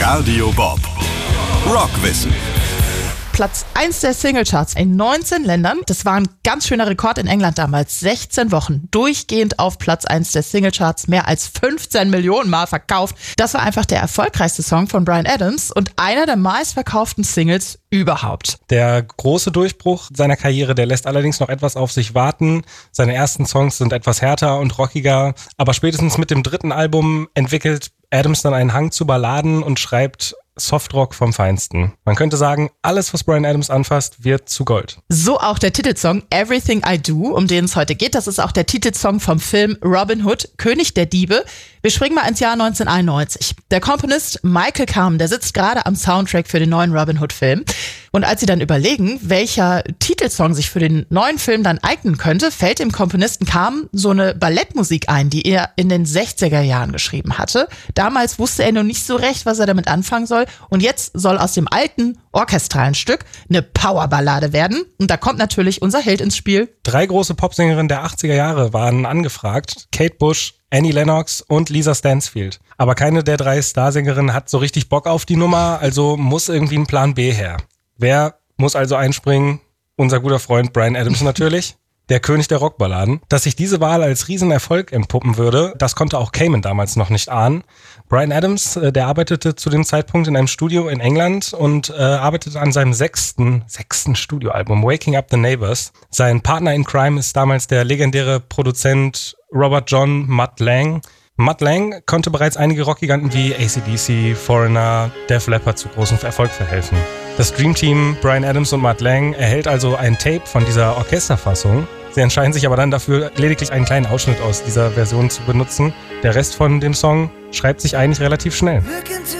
Radio Bob. Rockwissen. Platz 1 der Singlecharts in 19 Ländern. Das war ein ganz schöner Rekord in England damals. 16 Wochen durchgehend auf Platz 1 der Singlecharts. Mehr als 15 Millionen Mal verkauft. Das war einfach der erfolgreichste Song von Bryan Adams und einer der meistverkauften Singles überhaupt. Der große Durchbruch seiner Karriere, der lässt allerdings noch etwas auf sich warten. Seine ersten Songs sind etwas härter und rockiger. Aber spätestens mit dem dritten Album entwickelt Adams dann einen Hang zu Balladen und schreibt Softrock vom Feinsten. Man könnte sagen, alles, was Bryan Adams anfasst, wird zu Gold. So auch der Titelsong Everything I Do, um den es heute geht. Das ist auch der Titelsong vom Film Robin Hood, König der Diebe. Wir springen mal ins Jahr 1991. Der Komponist Michael Kamen, der sitzt gerade am Soundtrack für den neuen Robin Hood-Film. Und als sie dann überlegen, welcher Titelsong sich für den neuen Film dann eignen könnte, fällt dem Komponisten Kamen so eine Ballettmusik ein, die er in den 60er Jahren geschrieben hatte. Damals wusste er noch nicht so recht, was er damit anfangen soll. Und jetzt soll aus dem alten orchestralen Stück eine Powerballade werden. Und da kommt natürlich unser Held ins Spiel. 3 große Popsängerinnen der 80er Jahre waren angefragt. Kate Bush, Annie Lennox und Lisa Stansfield. Aber keine der 3 Starsängerinnen hat so richtig Bock auf die Nummer, also muss irgendwie ein Plan B her. Wer muss also einspringen? Unser guter Freund Bryan Adams natürlich. Der König der Rockballaden. Dass sich diese Wahl als Riesenerfolg entpuppen würde, das konnte auch Kamen damals noch nicht ahnen. Bryan Adams, der arbeitete zu dem Zeitpunkt in einem Studio in England und arbeitete an seinem sechsten Studioalbum, Waking Up the Neighbors. Sein Partner in Crime ist damals der legendäre Produzent Robert John Mutt Lange. Mutt Lange konnte bereits einige Rockgiganten wie AC/DC, Foreigner, Def Leppard zu großem Erfolg verhelfen. Das Dream Team Bryan Adams und Mutt Lange erhält also ein Tape von dieser Orchesterfassung. Sie entscheiden sich aber dann dafür, lediglich einen kleinen Ausschnitt aus dieser Version zu benutzen. Der Rest von dem Song schreibt sich eigentlich relativ schnell.